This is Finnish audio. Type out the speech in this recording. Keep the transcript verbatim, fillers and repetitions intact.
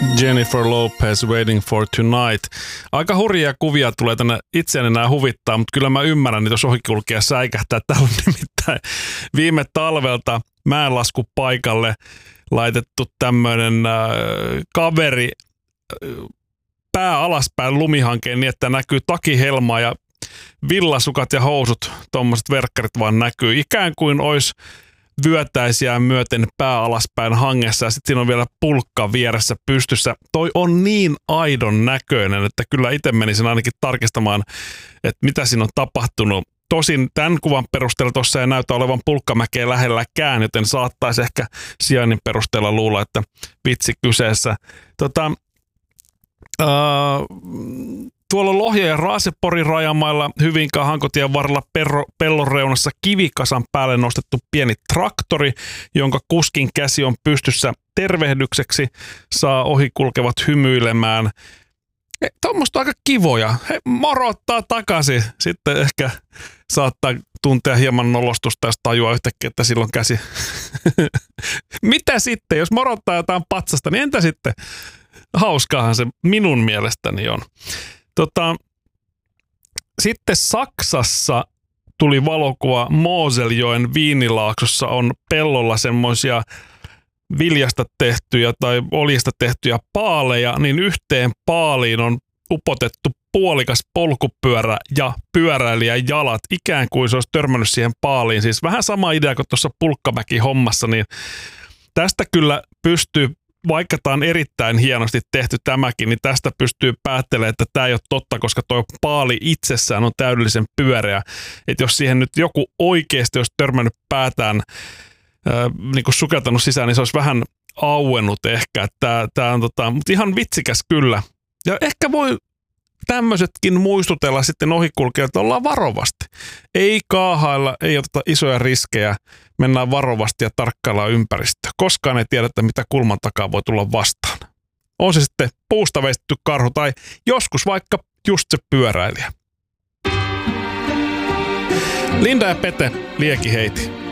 Jennifer Lopez, Waiting for Tonight. Aika hurjia kuvia tulee tänne, itseäni nämä huvittaa, mutta kyllä mä ymmärrän, että jos ohikulkija säikähtää. Täällä on nimittäin viime talvelta mäenlaskupaikalle laitettu tämmöinen äh, kaveri äh, pää alaspäin lumihankeen niin, että näkyy takihelmaa ja villasukat ja housut, tommoset verkkarit vaan näkyy. Ikään kuin olisi vyötäisiä myöten pää alaspäin hangessa ja sitten siinä on vielä pulkka vieressä pystyssä. Toi on niin aidon näköinen, että kyllä itse menisin ainakin tarkistamaan, että mitä siinä on tapahtunut. Tosin tämän kuvan perusteella tuossa ei näytä olevan pulkkamäkeä lähelläkään, joten saattaisi ehkä sijainnin perusteella luulla, että vitsi kyseessä. Tota, äh, tuolla Lohja ja Raaseporin rajamailla Hyvinkään Hankotien varrella perro, pellon reunassa kivikasan päälle nostettu pieni traktori, jonka kuskin käsi on pystyssä tervehdykseksi, saa ohikulkevat hymyilemään. Tuommoista aika kivoja. He morottaa takaisin. Sitten ehkä saattaa tuntea hieman nolostusta, jos tajuaa yhtäkkiä, että silloin käsi. Mitä sitten? Jos morottaa jotain patsasta, niin entä sitten? Hauskaahan se minun mielestäni on. Tota, sitten Saksassa tuli valokuva Moseljoen Viinilaaksossa on pellolla semmoisia viljasta tehtyjä tai oljesta tehtyjä paaleja, niin yhteen paaliin on upotettu puolikas polkupyörä ja pyöräilijän jalat, ikään kuin se olisi törmännyt siihen paaliin. Siis vähän sama idea kuin tuossa Pulkkamäki-hommassa, niin tästä kyllä pystyy, vaikka tämä on erittäin hienosti tehty tämäkin, niin tästä pystyy päättelemään, että tämä ei ole totta, koska tuo paali itsessään on täydellisen pyöreä. Että jos siihen nyt joku oikeasti olisi törmännyt päätään, Äh, niin kuin sukeltanut sisään, niin se olisi vähän auennut ehkä. Tää, tää on tota, mutta ihan vitsikäs kyllä. Ja ehkä voi tämmöisetkin muistutella sitten ohikulkijoilta, että ollaan varovasti. Ei kaahailla, ei oteta isoja riskejä, mennään varovasti ja tarkkaillaan ympäristöä. Koskaan ei tiedetä, mitä kulman takaa voi tulla vastaan. On se sitten puusta veistetty karhu tai joskus vaikka just se pyöräilijä. Linda ja Pete, liekiheiti.